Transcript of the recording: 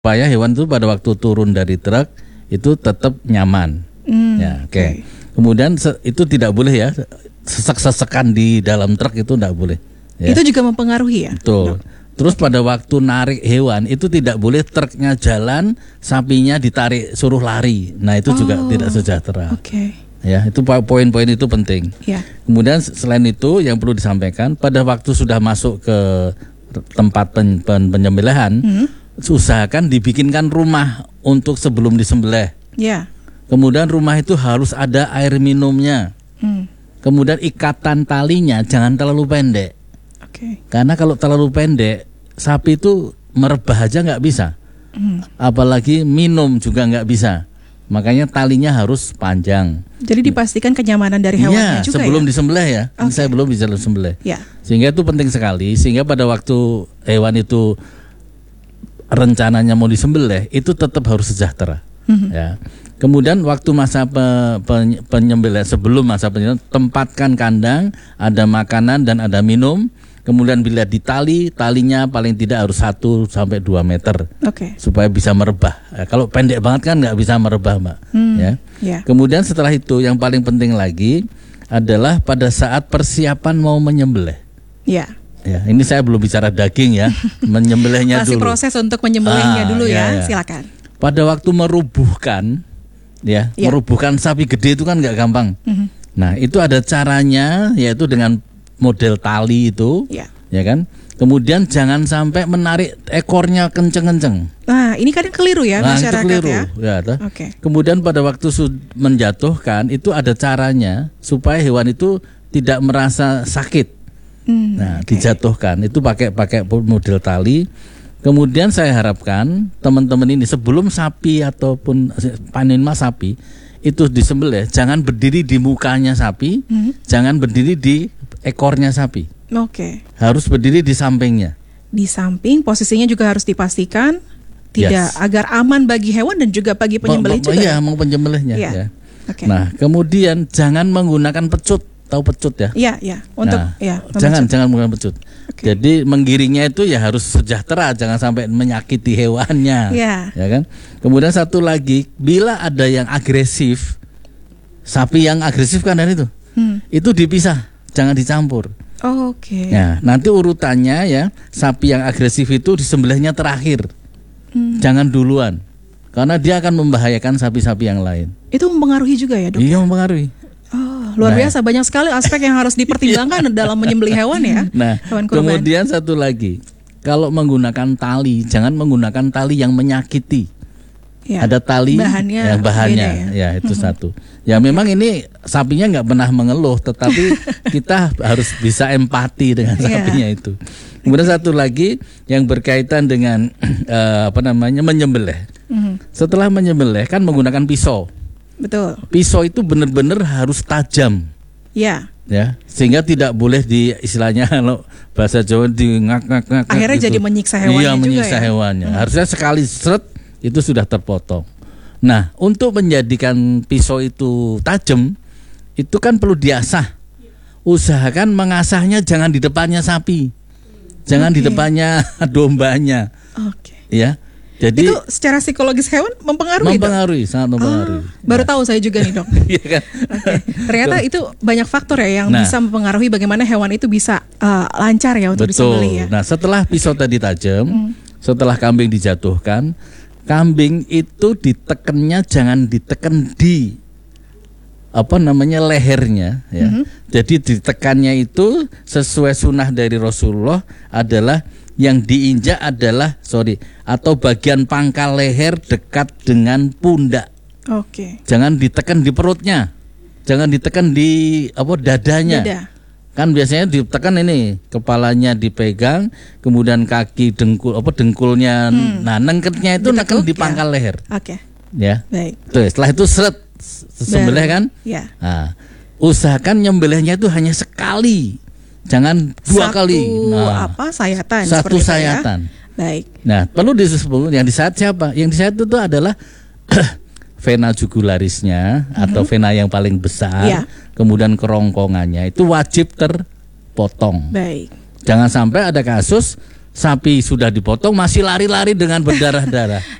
supaya hewan itu pada waktu turun dari truk itu tetap nyaman. Ya, oke. Kemudian itu tidak boleh ya, sesek-sesekan di dalam truk itu tidak boleh. Ya. Itu juga mempengaruhi ya? Betul. Terus pada waktu narik hewan itu tidak boleh truknya jalan, sapinya ditarik suruh lari. Nah itu juga tidak sejahtera. Ya, itu poin-poin itu penting. Ya. Kemudian selain itu yang perlu disampaikan, pada waktu sudah masuk ke tempat penyembelihan, usahakan dibikinkan rumah untuk sebelum disembelih. Ya. Kemudian rumah itu harus ada air minumnya. Kemudian ikatan talinya jangan terlalu pendek. Karena kalau terlalu pendek, sapi itu merebah aja nggak bisa. Apalagi minum juga nggak bisa. Makanya talinya harus panjang. Jadi dipastikan kenyamanan dari hewannya juga sebelum ya? disembelih ya. Saya belum bisa disembelih. Ya. Sehingga itu penting sekali. Sehingga pada waktu hewan itu rencananya mau disembelih, itu tetap harus sejahtera. Ya. Kemudian waktu masa penyembelihan, sebelum masa penyembelihan, tempatkan kandang, ada makanan dan ada minum. Kemudian bila ditali, talinya paling tidak harus 1 sampai 2 meter, supaya bisa merebah. Kalau pendek banget kan nggak bisa merebah, Mbak. Ya. Kemudian setelah itu yang paling penting lagi adalah pada saat persiapan mau menyembelih. Ya. Ya, ini saya belum bicara daging ya, menyembelihnya masih dulu. Masih proses untuk menyembelihnya dulu ya. Silakan. Pada waktu merubuhkan, merubuhkan sapi gede itu kan nggak gampang. Nah, itu ada caranya, yaitu dengan model tali itu, ya kan. Kemudian jangan sampai menarik ekornya kenceng-kenceng. Nah, ini kadang keliru ya masyarakat itu keliru, ya. Kemudian pada waktu menjatuhkan itu ada caranya supaya hewan itu tidak merasa sakit. Dijatuhkan itu pakai model tali. Kemudian saya harapkan teman-teman ini sebelum sapi ataupun panen mas sapi itu disembelih, jangan berdiri di mukanya sapi, jangan berdiri di ekornya sapi. Harus berdiri di sampingnya. Di samping, posisinya juga harus dipastikan tidak agar aman bagi hewan dan juga bagi penyembelih juga. Iya, mau penyembelihnya. Ya. Nah, kemudian jangan menggunakan pecut. Tahu pecut ya? Iya. Untuk jangan menggunakan pecut. Jadi menggiringnya itu ya harus sejahtera, jangan sampai menyakiti hewannya. Ya kan? Kemudian satu lagi, bila ada yang agresif, sapi yang agresif kan dari itu dipisah, jangan dicampur. Ya, nanti urutannya ya, sapi yang agresif itu disembelihnya terakhir. Jangan duluan. Karena dia akan membahayakan sapi-sapi yang lain. Itu mempengaruhi juga ya, Dok? Iya, mempengaruhi. Luar biasa, banyak sekali aspek yang harus dipertimbangkan dalam menyembelih hewan ya. Nah, kemudian satu lagi, kalau menggunakan tali, jangan menggunakan tali yang menyakiti. Ada tali bahannya ya itu satu. Ya memang ini sapinya nggak pernah mengeluh, tetapi kita harus bisa empati dengan sapinya itu. Kemudian satu lagi yang berkaitan dengan menyembelih. Setelah menyembelih kan menggunakan pisau. Betul. Pisau itu benar-benar harus tajam. Ya, sehingga tidak boleh istilahnya kalau bahasa Jawa ngak. Akhirnya gitu. Jadi menyiksa hewannya juga. Iya, menyiksa hewannya. Harusnya sekali seret itu sudah terpotong. Nah, untuk menjadikan pisau itu tajam, itu kan perlu diasah. Usahakan mengasahnya jangan di depannya sapi. Jangan di depannya dombanya. Ya. Jadi itu secara psikologis hewan mempengaruhi. Sangat mempengaruhi. Baru tahu saya juga nih, Dok. Iya kan? Ternyata itu banyak faktor ya yang bisa mempengaruhi bagaimana hewan itu bisa lancar ya untuk disembelih ya. Nah, setelah pisau tadi tajam, setelah kambing dijatuhkan, kambing itu ditekennya jangan diteken di lehernya ya. Jadi ditekannya itu sesuai sunnah dari Rasulullah adalah yang diinjak adalah atau bagian pangkal leher dekat dengan pundak. Jangan ditekan di perutnya. Jangan ditekan di dadanya. Kan biasanya ditekan ini, kepalanya dipegang, kemudian kaki dengkulnya, nengketnya itu neken di pangkal leher. Ya. Baik. Tuh, setelah itu sembelih kan? Ya. Nah, usahakan nyembelihnya itu hanya sekali. Jangan 2 kali. Sayatan. Satu sayatan. Baik. Nah, perlu disebut yang disayat siapa? Yang disayat itu adalah vena jugularisnya atau vena yang paling besar, kemudian kerongkongannya itu wajib terpotong. Baik. Jangan sampai ada kasus sapi sudah dipotong masih lari-lari dengan berdarah-darah.